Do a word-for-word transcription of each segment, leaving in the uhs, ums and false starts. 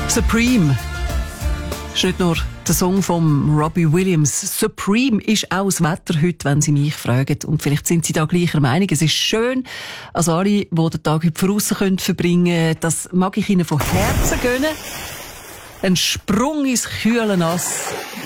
Supreme ist nicht nur der Song von Robbie Williams. Supreme ist auch das Wetter heute, wenn Sie mich fragen. Und vielleicht sind Sie da gleicher Meinung. Es ist schön, als alle, die den Tag heute draussen verbringen können. Das mag ich Ihnen von Herzen gönnen. Ein Sprung ins kühle Nass.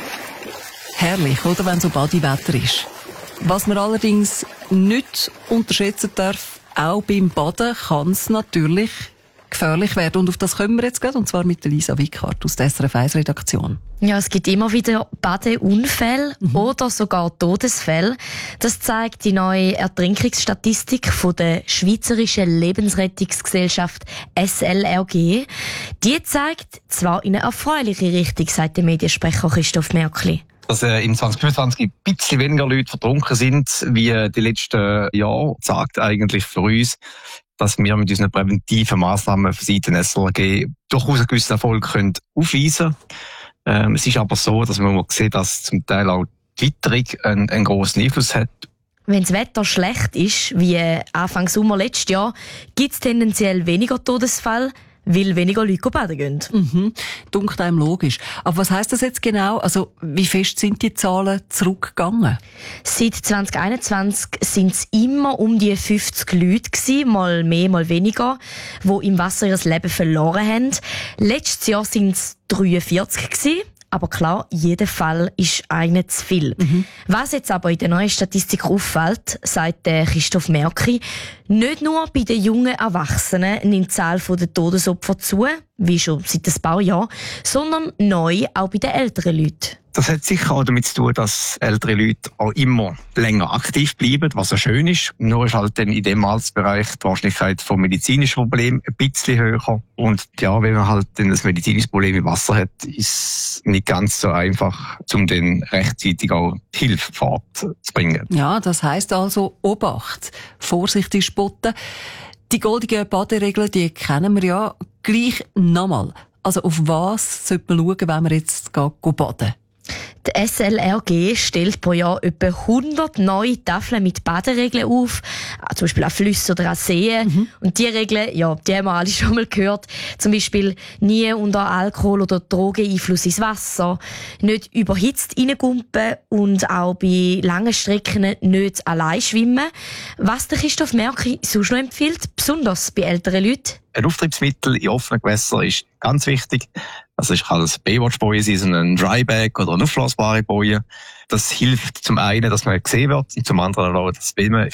Herrlich, oder, wenn so Badewetter ist. Was man allerdings nicht unterschätzen darf, auch beim Baden kann es natürlich gefährlich werden. Und auf das kommen wir jetzt gerade, und zwar mit Lisa Wickhardt aus der S R F eins Redaktion. Ja, es gibt immer wieder Badeunfälle mhm. oder sogar Todesfälle. Das zeigt die neue Ertrinkungsstatistik von der Schweizerischen Lebensrettungsgesellschaft S L R G. Die zeigt zwar in eine erfreuliche Richtung, sagt der Mediensprecher Christoph Märkli. Dass äh, im zwanzig fünfundzwanzig ein bisschen weniger Leute vertrunken sind, wie die letzten Jahre, sagt eigentlich für uns, dass wir mit unseren präventiven Massnahmen von Seiten S L R G durchaus einen gewissen Erfolg können aufweisen können. Ähm, es ist aber so, dass man sieht, dass zum Teil auch die Witterung einen, einen grossen Einfluss hat. Wenn das Wetter schlecht ist, wie Anfang Sommer letztes Jahr, gibt es tendenziell weniger Todesfälle, weil weniger Leute baden gehen. Mhm. Dunkt einem logisch. Aber was heisst das jetzt genau? Also, wie fest sind die Zahlen zurückgegangen? Seit zwanzig einundzwanzig sind es immer um die fünfzig Leute gewesen, mal mehr, mal weniger, die im Wasser ihr Leben verloren haben. Letztes Jahr sind es dreiundvierzig gewesen. Aber klar, jeder Fall ist einer zu viel. Mhm. Was jetzt aber in der neuen Statistik auffällt, sagt der Christoph Märkli, nicht nur bei den jungen Erwachsenen nimmt die Zahl der Todesopfer zu, wie schon seit ein paar Jahren, sondern neu auch bei den älteren Leuten. Das hat sicher auch damit zu tun, dass ältere Leute auch immer länger aktiv bleiben, was ja schön ist. Nur ist halt dann in dem Altersbereich die Wahrscheinlichkeit von medizinischen Problemen ein bisschen höher. Und ja, wenn man halt dann ein medizinisches Problem im Wasser hat, ist es nicht ganz so einfach, um dann rechtzeitig auch Hilfe fortzubringen. Ja, das heisst also Obacht, vorsichtig spotten. Die goldigen Baderegeln, die kennen wir ja. Gleich nochmal. Also auf was sollte man schauen, wenn man jetzt baden? Die S L R G stellt pro Jahr etwa hundert neue Tafeln mit Baderegeln auf, zum Beispiel an Flüssen oder an Seen. Mhm. Und die Regeln, ja, die haben wir alle schon mal gehört. Zum Beispiel nie unter Alkohol- oder Drogeneinfluss ins Wasser, nicht überhitzt reingumpen und auch bei langen Strecken nicht allein schwimmen. Was der Christoph Märkli sonst noch empfiehlt, besonders bei älteren Leuten: ein Auftriebsmittel in offenen Gewässern ist ganz wichtig. Also ich kann das Baywatch-Boje sein, ein Dryback oder eine aufblasbare Boje. Das hilft zum einen, dass man gesehen wird, und zum anderen auch, dass wenn man